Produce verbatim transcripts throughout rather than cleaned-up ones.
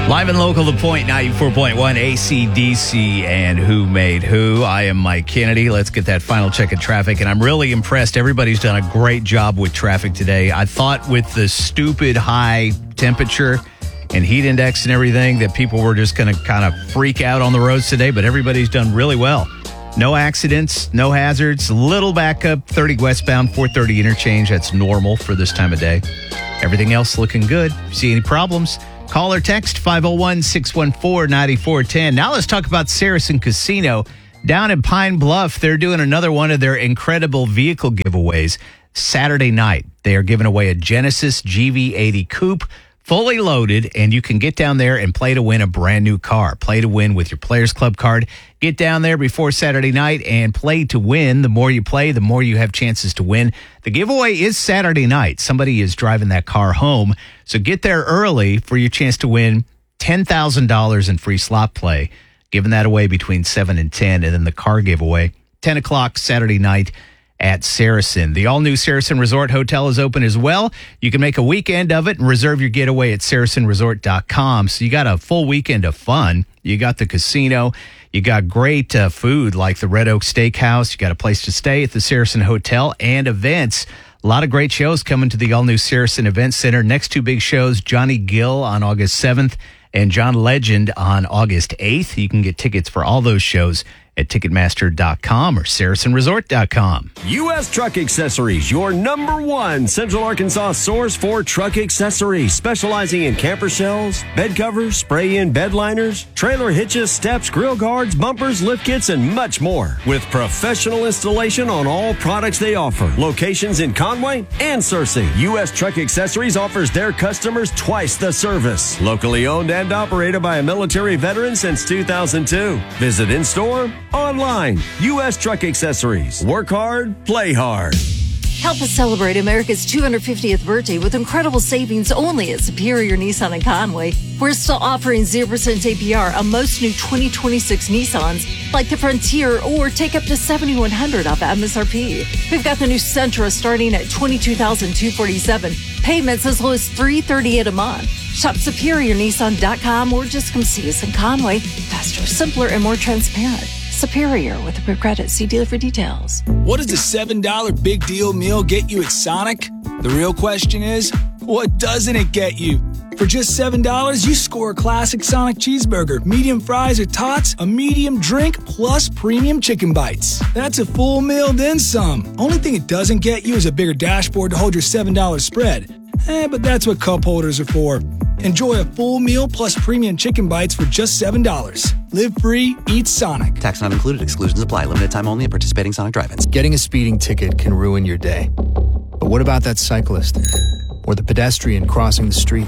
Live and local, The Point, ninety-four point one, A C D C, and Who Made Who. I am Mike Kennedy. Let's get that final check of traffic, and I'm really impressed. Everybody's done a great job with traffic today. I thought with the stupid high temperature and heat index and everything that people were just going to kind of freak out on the roads today, but everybody's done really well. No accidents, no hazards, little backup, thirty westbound, four thirty interchange. That's normal for this time of day. Everything else looking good. See any problems? Call or text five oh one, six one four, nine four one oh. Now let's talk about Saracen Casino. Down in Pine Bluff, they're doing another one of their incredible vehicle giveaways Saturday night. They are giving away a Genesis G V eighty Coupe, fully loaded, and you can get down there and play to win a brand new car. Play to win with your Players Club card. Get down there before Saturday night and play to win. The more you play, the more you have chances to win. The giveaway is Saturday night. Somebody is driving that car home. So get there early for your chance to win ten thousand dollars in free slot play. Giving that away between seven and ten, and then the car giveaway, ten o'clock Saturday night at Saracen. The all-new Saracen Resort Hotel is open as well. You can make a weekend of it and reserve your getaway at saracen resort dot com. So you got a full weekend of fun. You got the casino. You got great uh, food like the Red Oak Steakhouse. You got a place to stay at the Saracen Hotel and events. A lot of great shows coming to the all-new Saracen Event Center. Next two big shows, Johnny Gill on August seventh and John Legend on August eighth. You can get tickets for all those shows at ticketmaster dot com or saracen resort dot com. U S Truck Accessories, your number one Central Arkansas source for truck accessories, specializing in camper shells, bed covers, spray-in bed liners, trailer hitches, steps, grill guards, bumpers, lift kits, and much more. With professional installation on all products they offer. Locations in Conway and Searcy. U S Truck Accessories offers their customers twice the service. Locally owned and operated by a military veteran since two thousand two. Visit in-store, online. U S Truck Accessories. Work hard, play hard. Help us celebrate America's two hundred fiftieth birthday with incredible savings only at Superior Nissan in Conway. We're still offering zero percent A P R on most new twenty twenty-six Nissans, like the Frontier, or take up to seven thousand one hundred dollars off M S R P. We've got the new Sentra starting at twenty-two thousand two hundred forty-seven dollars. Payments as low as three hundred thirty-eight dollars a month. Shop superior nissan dot com or just come see us in Conway. Faster, simpler, and more transparent. Superior with approved credit. See dealer for details. What does a seven dollar big deal meal get you at Sonic? The real question is, what doesn't it get you? For just seven dollars, you score a classic Sonic cheeseburger, medium fries or tots, a medium drink, plus premium chicken bites. That's a full meal, then some. Only thing it doesn't get you is a bigger dashboard to hold your seven dollar spread. Eh, but that's what cup holders are for. Enjoy a full meal plus premium chicken bites for just seven dollars. Live free, eat Sonic. Tax not included. Exclusions apply. Limited time only at participating Sonic drive-ins. Getting a speeding ticket can ruin your day. But what about that cyclist? Or the pedestrian crossing the street?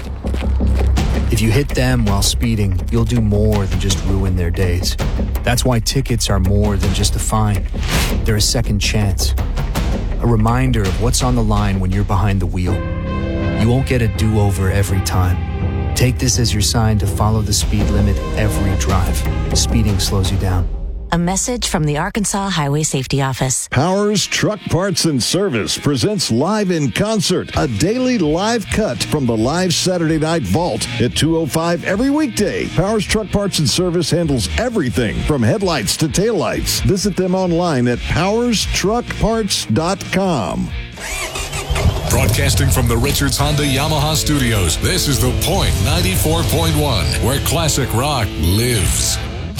If you hit them while speeding, you'll do more than just ruin their days. That's why tickets are more than just a fine. They're a second chance. A reminder of what's on the line when you're behind the wheel. You won't get a do-over every time. Take this as your sign to follow the speed limit every drive. Speeding slows you down. A message from the Arkansas Highway Safety Office. Powers Truck Parts and Service presents Live in Concert, a daily live cut from the live Saturday Night Vault at two oh five every weekday. Powers Truck Parts and Service handles everything from headlights to taillights. Visit them online at powers truck parts dot com. Broadcasting from the Richards Honda Yamaha Studios, this is The Point ninety-four point one, where classic rock lives.